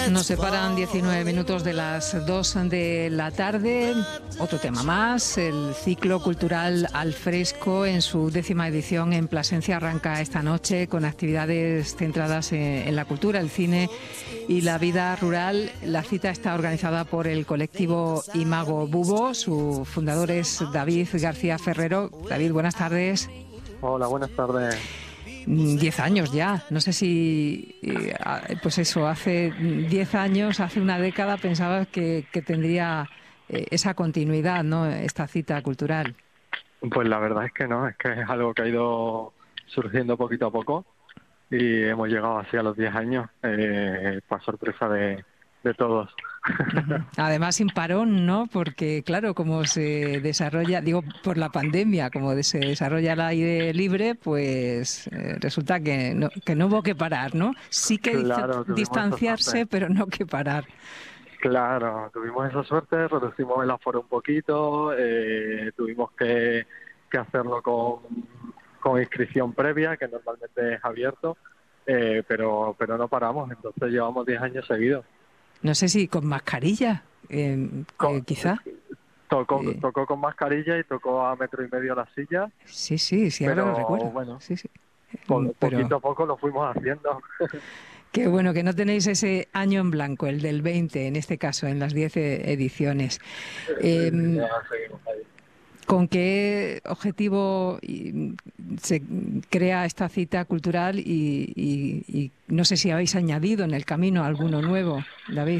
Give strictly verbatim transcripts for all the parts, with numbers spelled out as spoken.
Nos separan diecinueve minutos de las dos de la tarde. Otro tema más, el ciclo cultural Al Fresco en su décima edición en Plasencia arranca esta noche con actividades centradas en la cultura, el cine y la vida rural. La cita está organizada por el colectivo Imago Bubo. Su fundador es David García Ferrero. David, buenas tardes. Hola, buenas tardes. Diez años ya, no sé si, pues eso, hace diez años, hace una década pensabas que, que tendría esa continuidad, ¿no?, esta cita cultural. Pues la verdad es que no, es que es algo que ha ido surgiendo poquito a poco y hemos llegado así a los diez años, eh, para sorpresa de, de todos. Además sin parón, ¿no? Porque claro, como se desarrolla, digo, por la pandemia, como se desarrolla al aire libre, pues eh, resulta que no, que no hubo que parar, ¿no? Sí que Claro, distanciarse, pero no que parar. Claro, tuvimos esa suerte, reducimos el aforo un poquito, eh, tuvimos que, que hacerlo con, con inscripción previa, que normalmente es abierto, eh, pero, pero no paramos, entonces llevamos diez años seguidos. No sé si con mascarilla, eh, Con, eh, quizá. Tocó, Eh, tocó con mascarilla y tocó a metro y medio la silla, sí, sí, sí, ahora lo pero recuerdo. bueno, Sí, sí. po- Pero poquito a poco lo fuimos haciendo. qué bueno que no tenéis ese año en blanco, el del veinte, en este caso, en las diez ediciones. Eh, Ya seguimos ahí. ¿Con qué objetivo se crea esta cita cultural y, y, y no sé si habéis añadido en el camino alguno nuevo, David?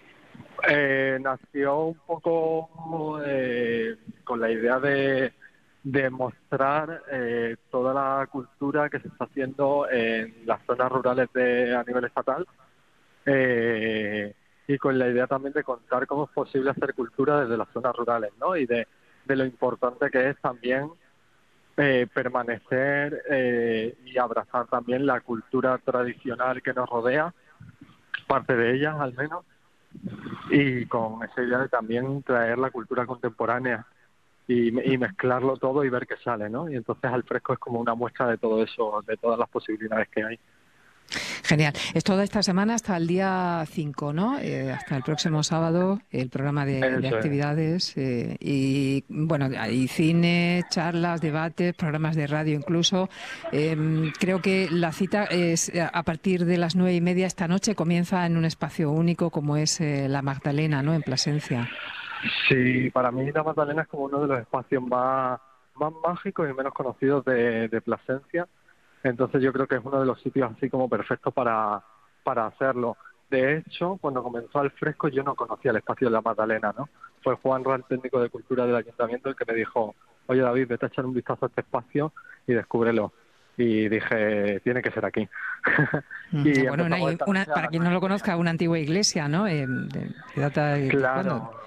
Eh, nació un poco eh, con la idea de, de mostrar eh, toda la cultura que se está haciendo en las zonas rurales de, a nivel estatal, eh, y con la idea también de contar cómo es posible hacer cultura desde las zonas rurales, ¿no? Y de, de lo importante que es también eh, permanecer eh, y abrazar también la cultura tradicional que nos rodea, parte de ella al menos, y con esa idea de también traer la cultura contemporánea y, y mezclarlo todo y ver qué sale, ¿no? Y entonces Al Fresco es como una muestra de todo eso, de todas las posibilidades que hay. Genial. Es toda esta semana hasta el día cinco, ¿no? Eh, hasta el próximo sábado, el programa de, de Eso es. actividades eh, y, bueno, hay cine, charlas, debates, programas de radio incluso. Eh, creo que la cita es a partir de las nueve y media esta noche, comienza en un espacio único como es eh, La Magdalena, ¿no?, en Plasencia. Sí, para mí La Magdalena es como uno de los espacios más, más mágicos y menos conocidos de, de Plasencia. Entonces yo creo que es uno de los sitios así como perfectos para, para hacerlo. De hecho, cuando comenzó Al Fresco yo no conocía el espacio de La Magdalena, ¿no? Fue Juan Ral, técnico de cultura del ayuntamiento, el que me dijo: oye David, vete a echar un vistazo a este espacio y descúbrelo. Y dije, tiene que ser aquí. Y Bueno, una, empezamos esta una, noche a para las quien no nueve lo y media. conozca, una antigua iglesia, ¿no? Eh, de, que data de, de cuándo. Claro,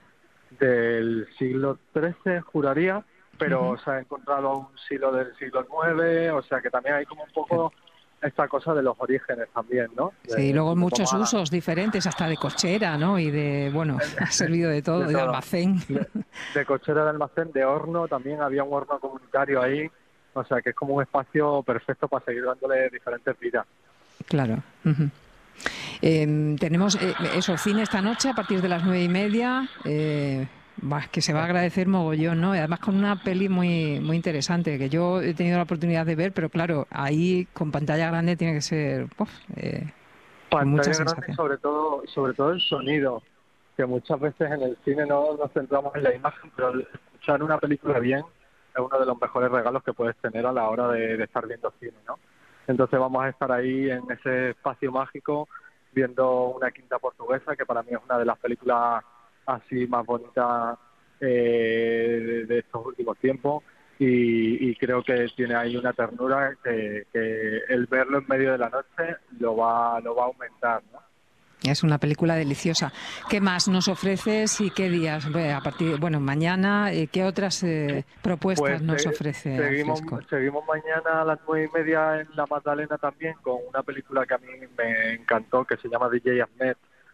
del siglo trece, juraría, pero Uh-huh. se ha encontrado un siglo del siglo nueve, o sea que también hay como un poco esta cosa de los orígenes también, ¿no? Sí, y De, luego si nos muchos vamos a la, usos diferentes, hasta de cochera, ¿no? Y de, bueno, ha servido de todo, de de todo, almacén. de, de cochera de almacén, de horno, también había un horno comunitario ahí, o sea que es como un espacio perfecto para seguir dándole diferentes vidas. Claro. Uh-huh. Eh, tenemos eh, eso, cine esta noche a partir de las nueve y media, eh, bah, que se va a agradecer mogollón, ¿no? Y además con una peli muy muy interesante que yo he tenido la oportunidad de ver, pero claro, ahí con pantalla grande tiene que ser uf, eh, con mucha Pantalla grande y sensación. sobre todo, sobre todo el sonido, que muchas veces en el cine no nos centramos en la imagen, pero el escuchar una película bien es uno de los mejores regalos que puedes tener a la hora de, de estar viendo cine, ¿no? Entonces vamos a estar ahí en ese espacio mágico viendo Una quinta portuguesa, que para mí es una de las películas así más bonitas eh, de, de estos últimos tiempos. Y, y creo que tiene ahí una ternura que, que el verlo en medio de la noche lo va lo va a aumentar, ¿no? Es una película deliciosa. ¿Qué más nos ofreces y qué días? Bueno, a partir, bueno, mañana, eh, ¿qué otras eh, propuestas Pues nos eh, ofrece Al seguimos Fresco? seguimos mañana a las nueve y media en La Magdalena también con una película que a mí me encantó, que se llama D J Ahmed,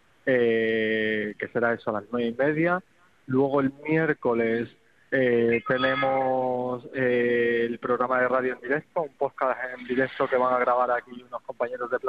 eh, que será eso a las nueve y media. Luego el miércoles eh, tenemos eh, el programa de radio en directo, un podcast en directo que van a grabar aquí unos compañeros de